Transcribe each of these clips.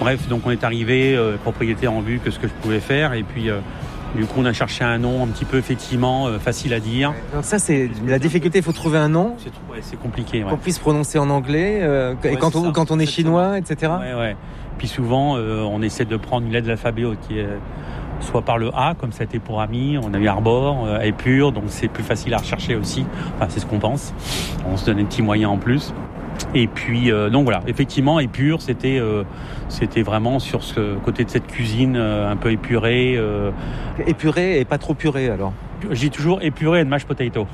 Bref, donc on est arrivé, propriétaire en vue que ce que je pouvais faire. Et puis, du coup, on a cherché un nom un petit peu, effectivement, facile à dire. Ouais. Donc ça, c'est la difficulté, il faut trouver un nom. C'est compliqué. Qu'on puisse prononcer en anglais, quand on est chinois, etc. Ouais. Puis souvent, on essaie de prendre une lettre de l'alphabet qui est soit par le A, comme ça a été pour Ami, on a eu Arbor, Épure, donc c'est plus facile à rechercher aussi. Enfin, c'est ce qu'on pense. On se donne des petits moyens en plus. Et puis, donc voilà, effectivement, Épure, c'était vraiment sur ce côté de cette cuisine un peu épurée. Épurée et pas trop purée, alors. J'ai toujours épuré and mashed potato.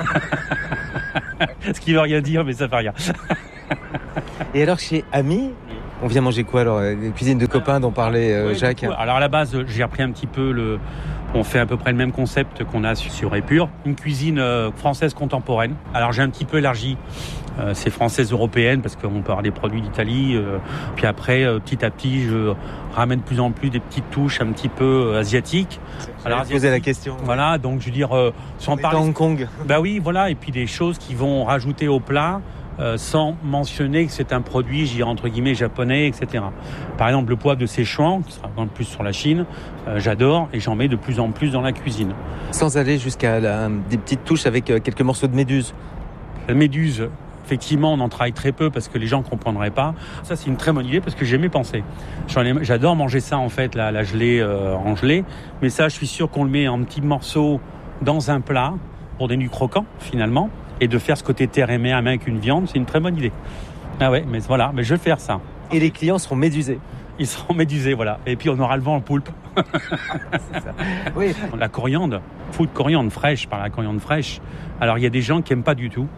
Ce qui veut rien dire, mais ça fait rien. Et alors, chez Ami, on vient manger quoi alors? Les cuisines de copains dont parlait Jacques. Alors à la base, j'ai repris un petit peu on fait à peu près le même concept qu'on a sur Épure. Une cuisine française contemporaine. Alors j'ai un petit peu élargi. C'est française européenne parce qu'on peut avoir des produits d'Italie. Puis après, petit à petit, je ramène de plus en plus des petites touches un petit peu asiatiques. Alors poser la question. Voilà, donc je veux dire, sans parler. Hong Kong. Bah oui, voilà, et puis des choses qui vont rajouter au plat. Sans mentionner que c'est un produit, je dirais entre guillemets, japonais, etc. Par exemple, le poivre de Sichuan, qui sera un peu plus sur la Chine, j'adore et j'en mets de plus en plus dans la cuisine. Sans aller jusqu'à des petites touches avec quelques morceaux de méduse. La méduse, effectivement, on en travaille très peu parce que les gens ne comprendraient pas. Ça, c'est une très bonne idée parce que j'ai mes pensées. J'adore manger ça, en fait, la gelée en gelée. Mais ça, je suis sûr qu'on le met en petits morceaux dans un plat pour des nus croquants, finalement. Et de faire ce côté terre et mer avec une viande, c'est une très bonne idée. Ah ouais, mais voilà, mais je vais faire ça. Et les clients seront médusés. Ils seront médusés, voilà. Et puis on aura le vent en poulpe. C'est ça. Oui. La coriandre, fou de coriandre fraîche, par la coriandre fraîche. Alors il y a des gens qui n'aiment pas du tout.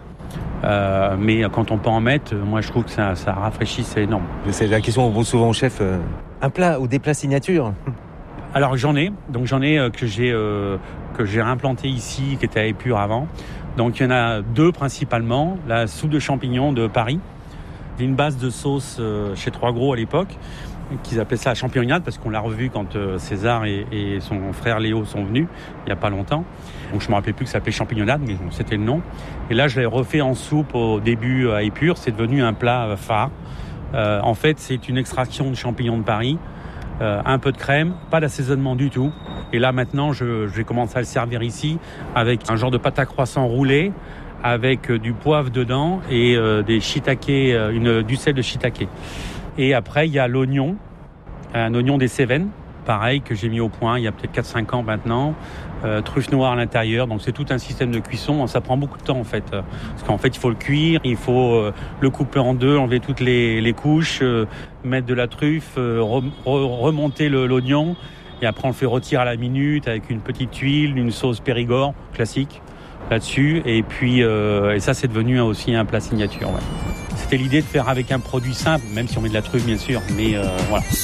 Mais quand on peut en mettre, moi je trouve que ça rafraîchit, c'est énorme. C'est la question qu'on pose souvent au chef. Un plat ou des plats signatures? Alors j'en ai que j'ai implanté ici, qui était à Épure avant. Donc il y en a 2 principalement. La soupe de champignons de Paris, une base de sauce chez Trois Gros à l'époque, qu'ils appelaient ça la champignonnade parce qu'on l'a revu quand César et son frère Léo sont venus il y a pas longtemps. Donc je me rappelais plus que ça s'appelait champignonnade, mais bon, c'était le nom. Et là je l'ai refait en soupe au début à Épure. C'est devenu un plat phare. En fait, c'est une extraction de champignons de Paris. Un peu de crème, pas d'assaisonnement du tout. Et là maintenant, je vais commencer à le servir ici avec un genre de pâte à croissant roulé, avec du poivre dedans et des shiitake, du sel de shiitake. Et après, il y a l'oignon, un oignon des Cévennes, pareil, que j'ai mis au point il y a peut-être 4-5 ans maintenant. Truffe noire à l'intérieur, donc c'est tout un système de cuisson. Ça prend beaucoup de temps en fait, parce qu'en fait il faut le cuire, il faut le couper en 2, enlever toutes les couches, mettre de la truffe, remonter l'oignon, et après on le fait rôtir à la minute avec une petite huile, une sauce Périgord classique là-dessus, et puis et ça c'est devenu aussi un plat signature. Ouais. C'était l'idée de faire avec un produit simple, même si on met de la truffe bien sûr, mais voilà.